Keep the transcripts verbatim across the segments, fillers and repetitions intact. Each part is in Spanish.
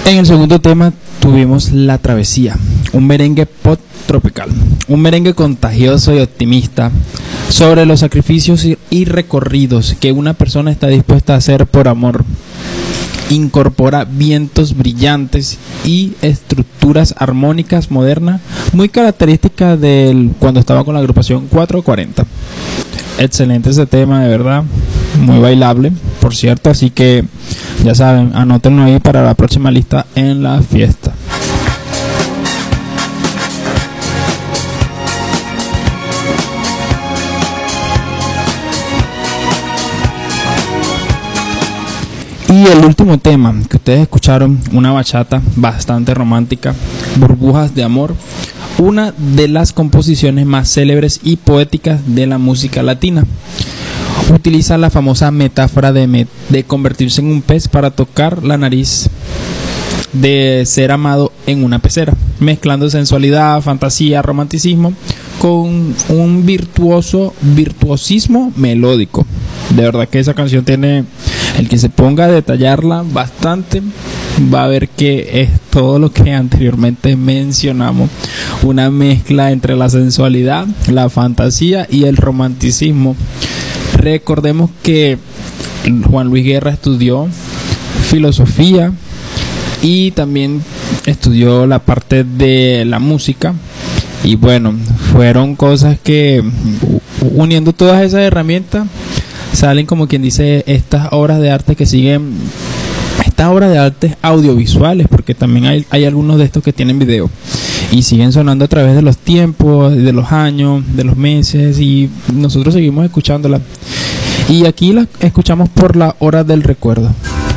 En el segundo tema tuvimos La Travesía, un merengue pop tropical, un merengue contagioso y optimista sobre los sacrificios y recorridos que una persona está dispuesta a hacer por amor. Incorpora vientos brillantes y estructuras armónicas modernas muy características de cuando estaba con la agrupación cuatro cuarenta. Excelente ese tema, de verdad, muy bailable, por cierto, así que ya saben, anótenlo ahí para la próxima lista en la fiesta. Y el último tema que ustedes escucharon, una bachata bastante romántica, Burbujas de Amor, una de las composiciones más célebres y poéticas de la música latina. Utiliza la famosa metáfora de, me de convertirse en un pez para tocar la nariz de ser amado en una pecera, mezclando sensualidad, fantasía, romanticismo con un virtuoso virtuosismo melódico. De verdad que esa canción tiene, el que se ponga a detallarla bastante va a ver que es todo lo que anteriormente mencionamos, una mezcla entre la sensualidad, la fantasía y el romanticismo. Recordemos que Juan Luis Guerra estudió filosofía y también estudió la parte de la música, y bueno, fueron cosas que uniendo todas esas herramientas salen, como quien dice, estas obras de arte que siguen, estas obras de arte audiovisuales, porque también hay, hay algunos de estos que tienen video y siguen sonando a través de los tiempos, de los años, de los meses, y nosotros seguimos escuchándola. Y aquí la escuchamos por la hora del recuerdo.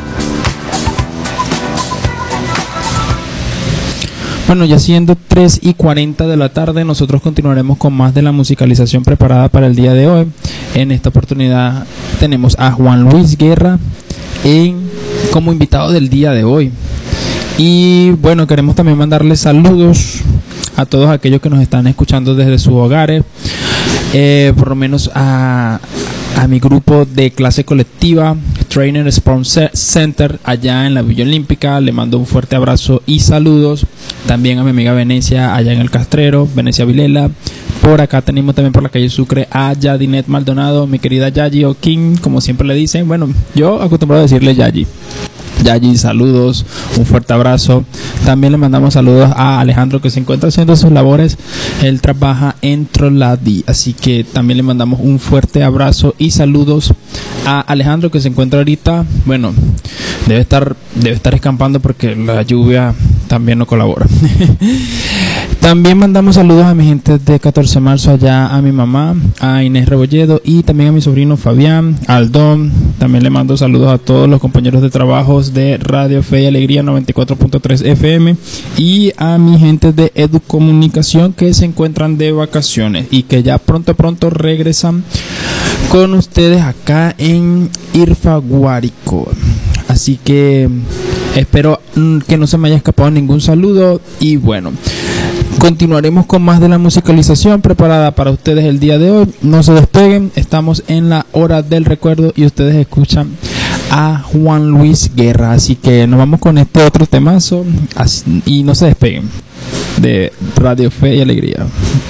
Bueno, ya siendo tres y cuarenta de la tarde, nosotros continuaremos con más de la musicalización preparada para el día de hoy. En esta oportunidad tenemos a Juan Luis Guerra en, como invitado del día de hoy. Y bueno, queremos también mandarles saludos a todos aquellos que nos están escuchando desde sus hogares, eh, por lo menos a, a mi grupo de clase colectiva Trainer Sport Center allá en la Villa Olímpica. Le mando un fuerte abrazo y saludos. También a mi amiga Venecia allá en el Castrero, Venecia Vilela. Por acá tenemos también por la calle Sucre a Yadinet Maldonado, mi querida Yayi o King, como siempre le dicen. Bueno, yo acostumbro a decirle Yayi. Yayi, saludos, un fuerte abrazo. También le mandamos saludos a Alejandro, que se encuentra haciendo sus labores. Él trabaja en Troladi, así que también le mandamos un fuerte abrazo y saludos a Alejandro, que se encuentra ahorita, bueno, debe estar debe estar escampando porque la lluvia también no colabora. También mandamos saludos a mi gente de catorce de marzo, allá a mi mamá, a Inés Rebolledo, y también a mi sobrino Fabián, Aldón. También le mando saludos a todos los compañeros de trabajos de Radio Fe y Alegría noventa y cuatro punto tres F M y a mi gente de Educomunicación que se encuentran de vacaciones y que ya pronto pronto regresan con ustedes acá en Irfaguárico. Así que espero que no se me haya escapado ningún saludo y bueno, continuaremos con más de la musicalización preparada para ustedes el día de hoy. No se despeguen, estamos en la hora del recuerdo y ustedes escuchan a Juan Luis Guerra. Así que nos vamos con este otro temazo y no se despeguen de Radio Fe y Alegría.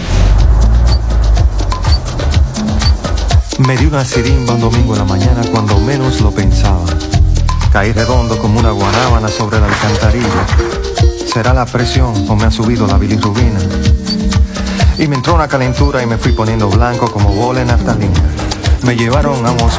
Me dio una sirimba un domingo en la mañana cuando menos lo pensaba. Caí redondo como una guanábana sobre la alcantarilla. ¿Será la presión o me ha subido la bilirrubina? Y me entró una calentura y me fui poniendo blanco como bola en naftalina. Me llevaron a un